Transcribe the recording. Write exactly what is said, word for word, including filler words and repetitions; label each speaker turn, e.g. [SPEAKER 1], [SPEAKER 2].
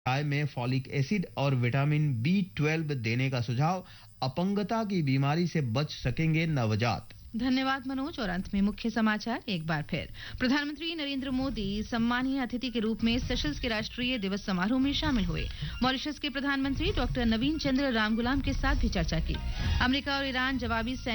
[SPEAKER 1] चाय में folic acid और विटामिन बी ट्वेल्व देने का सुझाव। अपंगता की बीमारी से बच सकेंगे नवजात।
[SPEAKER 2] धन्यवाद मनोज। और अंत में मुख्य समाचार एक बार फिर। प्रधानमंत्री नरेंद्र मोदी सम्मानीय अतिथि के रूप में सेशल्स के राष्ट्रीय दिवस समारोह में शामिल हुए। मॉरिशस के प्रधानमंत्री डॉक्टर नवीन चंद्र रामगुलाम के साथ भी चर्चा की। अमेरिका और ईरान जवाबी